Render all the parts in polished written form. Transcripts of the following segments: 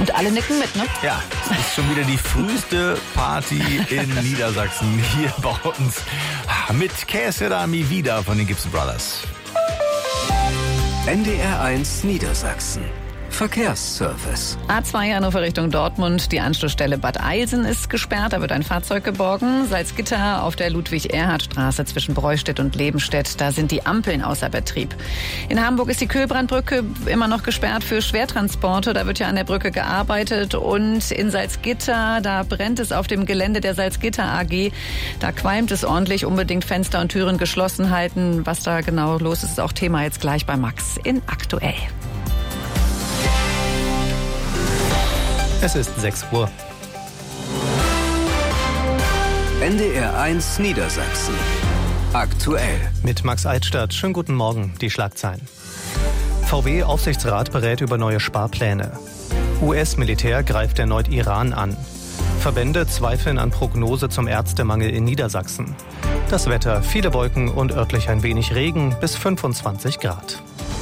Und alle nicken mit, ne? Ja, es ist schon wieder die früheste Party in Niedersachsen hier bei uns. Mit Que sera mi vida von den Gibson Brothers. NDR1 Niedersachsen. Verkehrsservice. A2 Hannover Richtung Dortmund. Die Anschlussstelle Bad Eilsen ist gesperrt. Da wird ein Fahrzeug geborgen. Salzgitter auf der Ludwig-Erhard-Straße zwischen Breustedt und Lebenstedt. Da sind die Ampeln außer Betrieb. In Hamburg ist die Köhlbrandbrücke immer noch gesperrt für Schwertransporte. Da wird ja an der Brücke gearbeitet. Und in Salzgitter, da brennt es auf dem Gelände der Salzgitter AG. Da qualmt es ordentlich. Unbedingt Fenster und Türen geschlossen halten. Was da genau los ist, ist auch Thema jetzt gleich bei Max in Aktuell. Es ist 6 Uhr. NDR1 Niedersachsen. Aktuell. Mit Max Eitstadt. Schönen guten Morgen. Die Schlagzeilen. VW-Aufsichtsrat berät über neue Sparpläne. US-Militär greift erneut Iran an. Verbände zweifeln an Prognose zum Ärztemangel in Niedersachsen. Das Wetter, viele Wolken und örtlich ein wenig Regen bis 25 Grad.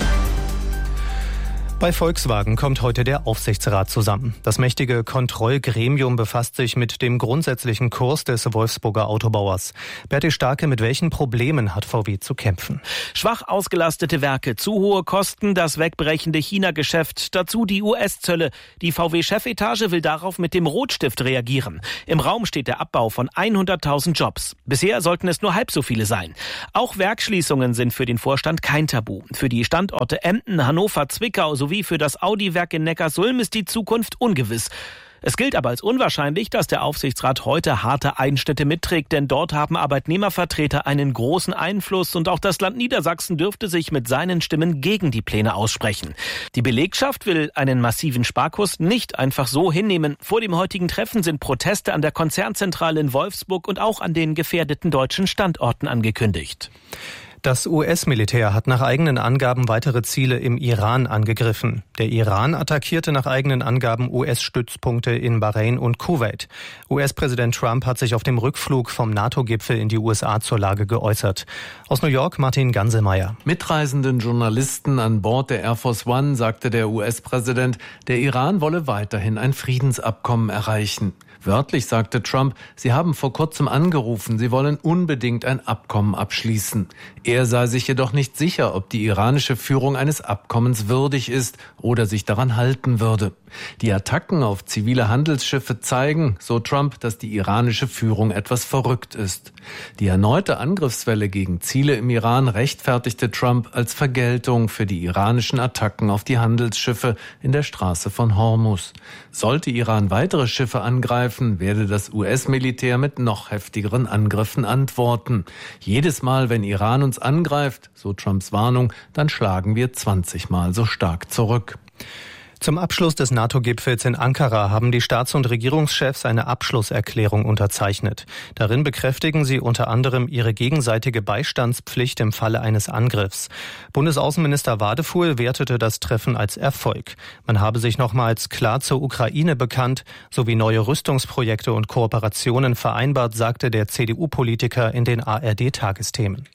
Bei Volkswagen kommt heute der Aufsichtsrat zusammen. Das mächtige Kontrollgremium befasst sich mit dem grundsätzlichen Kurs des Wolfsburger Autobauers. Berti Starke, mit welchen Problemen hat VW zu kämpfen? Schwach ausgelastete Werke, zu hohe Kosten, das wegbrechende China-Geschäft, dazu die US-Zölle. Die VW-Chefetage will darauf mit dem Rotstift reagieren. Im Raum steht der Abbau von 100.000 Jobs. Bisher sollten es nur halb so viele sein. Auch Werksschließungen sind für den Vorstand kein Tabu. Für die Standorte Emden, Hannover, Zwickau sowie für das Audi-Werk in Neckarsulm ist die Zukunft ungewiss. Es gilt aber als unwahrscheinlich, dass der Aufsichtsrat heute harte Einschnitte mitträgt, denn dort haben Arbeitnehmervertreter einen großen Einfluss und auch das Land Niedersachsen dürfte sich mit seinen Stimmen gegen die Pläne aussprechen. Die Belegschaft will einen massiven Sparkurs nicht einfach so hinnehmen. Vor dem heutigen Treffen sind Proteste an der Konzernzentrale in Wolfsburg und auch an den gefährdeten deutschen Standorten angekündigt. Das US-Militär hat nach eigenen Angaben weitere Ziele im Iran angegriffen. Der Iran attackierte nach eigenen Angaben US-Stützpunkte in Bahrain und Kuwait. US-Präsident Trump hat sich auf dem Rückflug vom NATO-Gipfel in die USA zur Lage geäußert. Aus New York Martin Ganselmeier. Mitreisenden Journalisten an Bord der Air Force One sagte der US-Präsident, der Iran wolle weiterhin ein Friedensabkommen erreichen. Wörtlich sagte Trump, sie haben vor kurzem angerufen, sie wollen unbedingt ein Abkommen abschließen. Er sei sich jedoch nicht sicher, ob die iranische Führung eines Abkommens würdig ist oder sich daran halten würde. Die Attacken auf zivile Handelsschiffe zeigen, so Trump, dass die iranische Führung etwas verrückt ist. Die erneute Angriffswelle gegen Ziele im Iran rechtfertigte Trump als Vergeltung für die iranischen Attacken auf die Handelsschiffe in der Straße von Hormuz. Sollte Iran weitere Schiffe angreifen, werde das US-Militär mit noch heftigeren Angriffen antworten. Jedes Mal, wenn Iran uns angreift, so Trumps Warnung, dann schlagen wir 20 Mal so stark zurück. Zum Abschluss des NATO-Gipfels in Ankara haben die Staats- und Regierungschefs eine Abschlusserklärung unterzeichnet. Darin bekräftigen sie unter anderem ihre gegenseitige Beistandspflicht im Falle eines Angriffs. Bundesaußenminister Wadefuhl wertete das Treffen als Erfolg. Man habe sich nochmals klar zur Ukraine bekannt, sowie neue Rüstungsprojekte und Kooperationen vereinbart, sagte der CDU-Politiker in den ARD-Tagesthemen.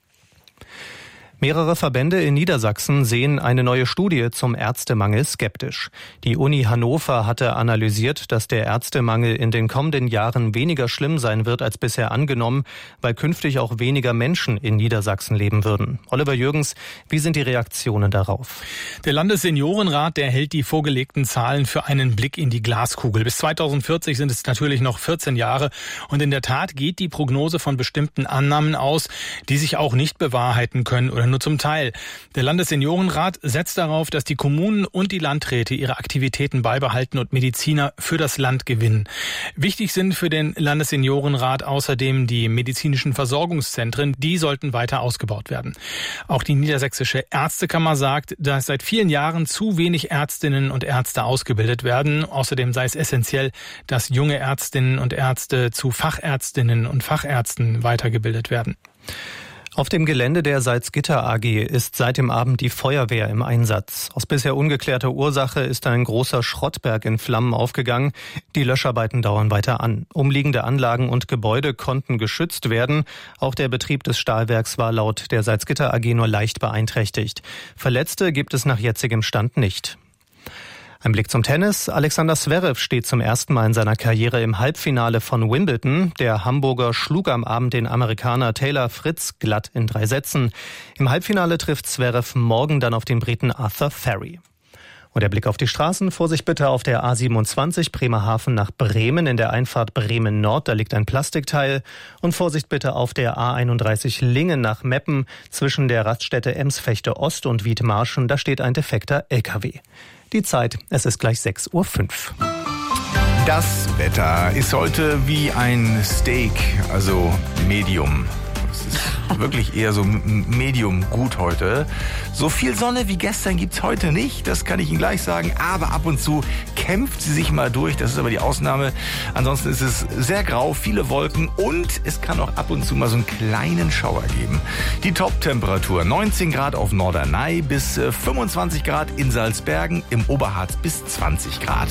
Mehrere Verbände in Niedersachsen sehen eine neue Studie zum Ärztemangel skeptisch. Die Uni Hannover hatte analysiert, dass der Ärztemangel in den kommenden Jahren weniger schlimm sein wird als bisher angenommen, weil künftig auch weniger Menschen in Niedersachsen leben würden. Oliver Jürgens, wie sind die Reaktionen darauf? Der Landesseniorenrat, der hält die vorgelegten Zahlen für einen Blick in die Glaskugel. Bis 2040 sind es natürlich noch 14 Jahre. Und in der Tat geht die Prognose von bestimmten Annahmen aus, die sich auch nicht bewahrheiten können oder nur zum Teil. Der Landesseniorenrat setzt darauf, dass die Kommunen und die Landräte ihre Aktivitäten beibehalten und Mediziner für das Land gewinnen. Wichtig sind für den Landesseniorenrat außerdem die medizinischen Versorgungszentren. Die sollten weiter ausgebaut werden. Auch die Niedersächsische Ärztekammer sagt, dass seit vielen Jahren zu wenig Ärztinnen und Ärzte ausgebildet werden. Außerdem sei es essentiell, dass junge Ärztinnen und Ärzte zu Fachärztinnen und Fachärzten weitergebildet werden. Auf dem Gelände der Salzgitter AG ist seit dem Abend die Feuerwehr im Einsatz. Aus bisher ungeklärter Ursache ist ein großer Schrottberg in Flammen aufgegangen. Die Löscharbeiten dauern weiter an. Umliegende Anlagen und Gebäude konnten geschützt werden. Auch der Betrieb des Stahlwerks war laut der Salzgitter AG nur leicht beeinträchtigt. Verletzte gibt es nach jetzigem Stand nicht. Ein Blick zum Tennis. Alexander Zverev steht zum ersten Mal in seiner Karriere im Halbfinale von Wimbledon. Der Hamburger schlug am Abend den Amerikaner Taylor Fritz glatt in 3 Sätzen. Im Halbfinale trifft Zverev morgen dann auf den Briten Arthur Ferry. Und der Blick auf die Straßen. Vorsicht bitte auf der A27 Bremerhaven nach Bremen in der Einfahrt Bremen Nord. Da liegt ein Plastikteil. Und Vorsicht bitte auf der A31 Lingen nach Meppen zwischen der Raststätte Emsfechte Ost und Wiedmarschen. Da steht ein defekter LKW. Die Zeit, es ist gleich 6:05 Uhr. Das Wetter ist heute wie ein Steak, also Medium. Es ist wirklich eher so Medium gut heute. So viel Sonne wie gestern gibt's heute nicht, das kann ich Ihnen gleich sagen. Aber ab und zu kämpft sie sich mal durch, das ist aber die Ausnahme. Ansonsten ist es sehr grau, viele Wolken und es kann auch ab und zu mal so einen kleinen Schauer geben. Die Top-Temperatur 19 Grad auf Norderney bis 25 Grad in Salzbergen, im Oberharz bis 20 Grad.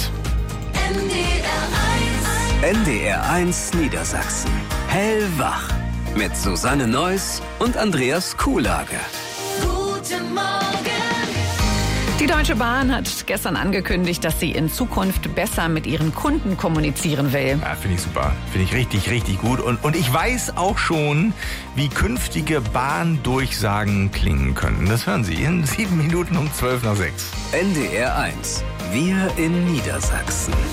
NDR 1 Niedersachsen. Hellwach. Mit Susanne Neuss und Andreas Kuhlage. Guten Morgen. Die Deutsche Bahn hat gestern angekündigt, dass sie in Zukunft besser mit ihren Kunden kommunizieren will. Ja, finde ich super. Finde ich richtig, richtig gut. Und ich weiß auch schon, wie künftige Bahndurchsagen klingen können. Das hören Sie in 7 Minuten um 5:12. NDR 1. Wir in Niedersachsen.